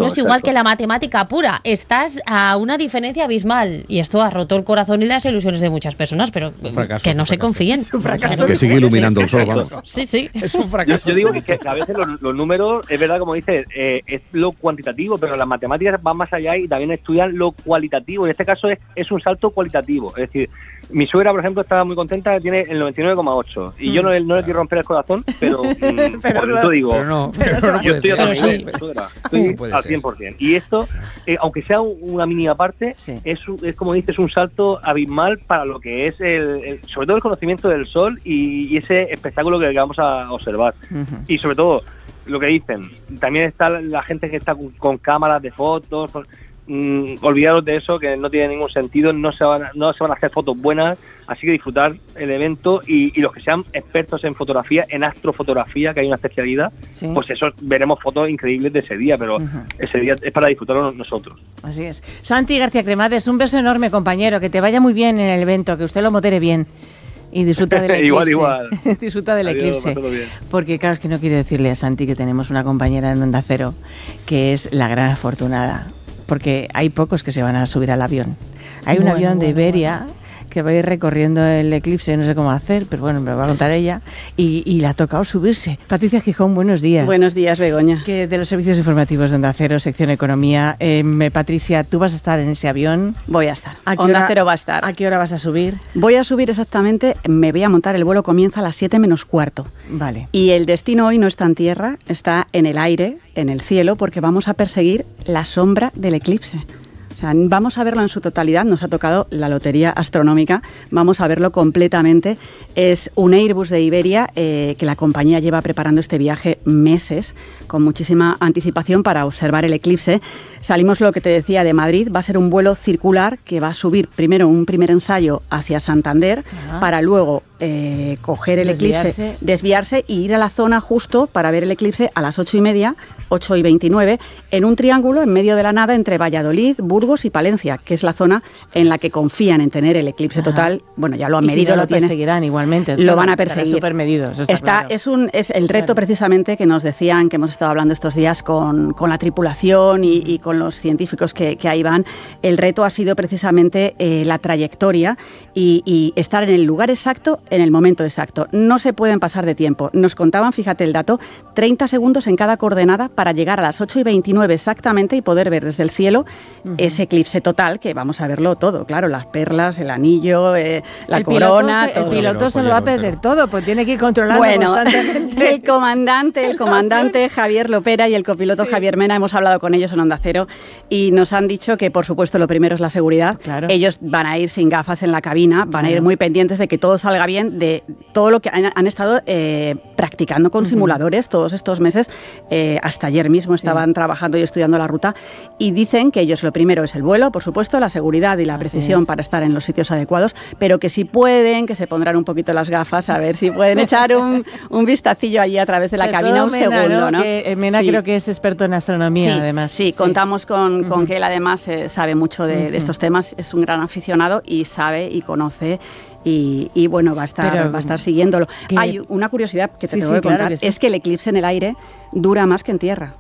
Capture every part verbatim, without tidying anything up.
es igual exacto. que la matemática pura. Estás a una diferencia abismal y esto ha roto el corazón y las ilusiones de muchas personas, pero fracaso, que no se confíen. Es un fracaso. Que sigue iluminando el sol, vamos. Sí, sí. Es un fracaso. Yo, yo digo que, que a veces los, los números, es verdad, como dices, eh, es lo cuantitativo, pero las matemáticas van más allá y también estudian lo cualitativo. En este caso es, es un salto cualitativo. Es decir, mi suegra, por ejemplo, estaba muy contenta, tiene el noventa y nueve coma ocho. Y mm. yo no, no le quiero romper el corazón, pero, mm, pero por eso digo, pero no, pero pero no yo estoy, pero sí. sí. suegra, estoy al cien por ciento. Y esto, eh, aunque sea una mínima parte, sí. es, es como dices, un salto abismal para lo que es, el, el sobre todo el conocimiento del sol y, y ese espectáculo que vamos a observar. Uh-huh. Y sobre todo, lo que dicen, también está la gente que está con, con cámaras de fotos, con, mm, olvidaros de eso, que no tiene ningún sentido, no se van a, no se van a hacer fotos buenas, así que disfrutar el evento y, y los que sean expertos en fotografía, en astrofotografía, que hay una especialidad, sí. pues eso, veremos fotos increíbles de ese día, pero uh-huh. ese día es para disfrutarlo nosotros. Así es. Santi García Cremades, un beso enorme, compañero, que te vaya muy bien en el evento, que usted lo modere bien. Y disfruta del eclipse. igual, igual. disfruta del Adiós, eclipse. Porque claro, es que no quiere decirle a Santi que tenemos una compañera en Onda Cero que es la gran afortunada. Porque hay pocos que se van a subir al avión. Hay un bueno, avión de Iberia bueno. que va a ir recorriendo el eclipse, no sé cómo hacer, pero bueno, me lo va a contar ella. Y, y le ha tocado subirse. Patricia Gijón, buenos días. Buenos días, Begoña. Que de los servicios informativos de Onda Cero, sección Economía. Eh, Patricia, ¿tú vas a estar en ese avión? Voy a estar. ¿A qué Onda hora, Cero va a estar. ¿A qué hora vas a subir? Voy a subir exactamente, me voy a montar, el vuelo comienza a las siete menos cuarto. Vale. Y el destino hoy no está en tierra, está en el aire, en el cielo, porque vamos a perseguir la sombra del eclipse. O sea, vamos a verlo en su totalidad, nos ha tocado la lotería astronómica, vamos a verlo completamente. Es un Airbus de Iberia eh, que la compañía lleva preparando este viaje meses, con muchísima anticipación para observar el eclipse. Salimos, lo que te decía, de Madrid, va a ser un vuelo circular que va a subir primero un primer ensayo hacia Santander, ah. para luego eh, coger el desviarse. eclipse, desviarse y ir a la zona justo para ver el eclipse a las ocho y media, ocho y veintinueve, en un triángulo en medio de la nada entre Valladolid, Burgos y Palencia, que es la zona en la que confían en tener el eclipse Ajá. total. Bueno, ya lo han y medido, si no lo, lo tiene. perseguirán igualmente. Lo van a perseguir. Súper medido, eso está, está claro. es un es el reto claro. precisamente que nos decían, que hemos estado hablando estos días con, con la tripulación y, y con los científicos que, que ahí van. El reto ha sido precisamente eh, la trayectoria y, y estar en el lugar exacto, en el momento exacto. No se pueden pasar de tiempo. Nos contaban, fíjate el dato, treinta segundos en cada coordenada para llegar a las ocho y veintinueve exactamente y poder ver desde el cielo uh-huh. ese eclipse total, que vamos a verlo todo, claro, las perlas, el anillo, eh, la el corona, piloto, todo. El piloto se lo va a perder todo, pues tiene que ir controlando bueno, constantemente. el comandante, el comandante Javier Lopera y el copiloto sí. Javier Mena, hemos hablado con ellos en Onda Cero y nos han dicho que, por supuesto, lo primero es la seguridad. Claro. Ellos van a ir sin gafas en la cabina, van claro. a ir muy pendientes de que todo salga bien, de todo lo que han, han estado eh, practicando con uh-huh. simuladores todos estos meses. Eh, hasta ayer mismo estaban sí. trabajando y estudiando la ruta y dicen que ellos lo primero es el vuelo, por supuesto, la seguridad y la Así precisión es. para estar en los sitios adecuados, pero que si pueden, que se pondrán un poquito las gafas, a ver si pueden echar un, un vistacillo allí a través de la Sobre cabina un Mena, segundo, ¿no? ¿no? Que Mena sí. creo que es experto en astronomía, sí, además. Sí, sí, contamos con, con uh-huh. que él además eh, sabe mucho de, uh-huh. de estos temas, es un gran aficionado y sabe y conoce. Y, y bueno, va a estar, Pero, va a estar siguiéndolo. ¿Qué? Hay una curiosidad que te sí, tengo sí, que contar, claro que sí. es que el eclipse en el aire dura más que en tierra.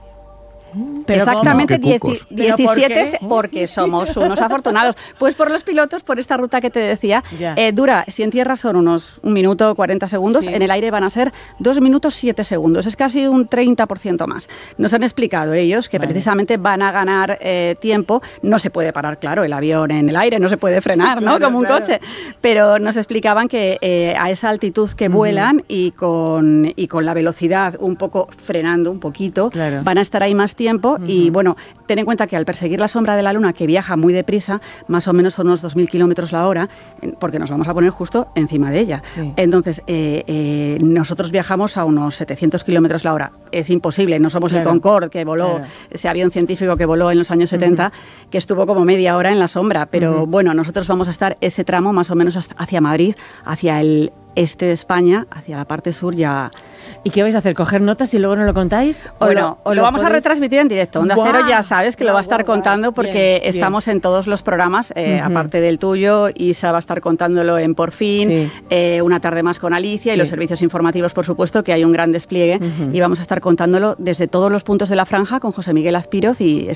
Pero exactamente dieci, diecisiete ¿por porque somos unos afortunados. Pues por los pilotos, por esta ruta que te decía, eh, dura, si en tierra son unos un minuto cuarenta segundos, sí. en el aire van a ser dos minutos siete segundos, es casi un treinta por ciento más. Nos han explicado ellos que vale. precisamente van a ganar eh, tiempo, no se puede parar, claro, el avión en el aire, no se puede frenar, ¿no? Claro, como un claro. coche, pero nos explicaban que eh, a esa altitud que uh-huh. vuelan y con, y con la velocidad un poco frenando un poquito, claro. van a estar ahí más tiempo uh-huh. y bueno, ten en cuenta que al perseguir la sombra de la Luna, que viaja muy deprisa, más o menos son unos dos mil kilómetros la hora, porque nos vamos a poner justo encima de ella. Sí. Entonces, eh, eh, nosotros viajamos a unos setecientos kilómetros la hora. Es imposible, no somos claro. el Concorde que voló, claro. ese avión científico que voló en los años setenta, uh-huh. que estuvo como media hora en la sombra, pero uh-huh. bueno, nosotros vamos a estar ese tramo más o menos hacia Madrid, hacia el este de España, hacia la parte sur ya. ¿Y qué vais a hacer? ¿Coger notas y luego no lo contáis? ¿O bueno, lo, lo, lo vamos podéis... a retransmitir en directo. Onda Cero ya sabes que wow, lo va a estar wow, contando porque bien, estamos bien. en todos los programas, eh, uh-huh. aparte del tuyo, Isa va a estar contándolo en Por Fin, sí. eh, Una tarde más con Alicia sí. y los servicios informativos, por supuesto, que hay un gran despliegue uh-huh. y vamos a estar contándolo desde todos los puntos de la franja con José Miguel Azpiroz y